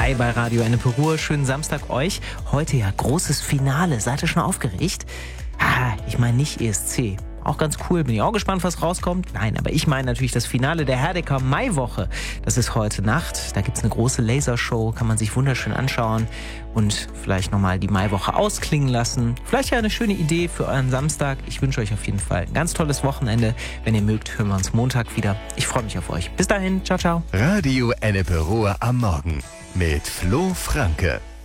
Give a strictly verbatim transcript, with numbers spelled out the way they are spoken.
Hi bei Radio Ennepe Ruhr. Schönen Samstag euch. Heute ja großes Finale. Seid ihr schon aufgeregt? Ah, ich meine nicht E S C. Auch ganz cool. Bin ich auch gespannt, was rauskommt? Nein, aber ich meine natürlich das Finale der Herdecker Maiwoche. Das ist heute Nacht. Da gibt's eine große Lasershow. Kann man sich wunderschön anschauen und vielleicht nochmal die Maiwoche ausklingen lassen. Vielleicht ja eine schöne Idee für euren Samstag. Ich wünsche euch auf jeden Fall ein ganz tolles Wochenende. Wenn ihr mögt, hören wir uns Montag wieder. Ich freue mich auf euch. Bis dahin. Ciao, ciao. Radio Ennepe Ruhr am Morgen mit Flo Franke.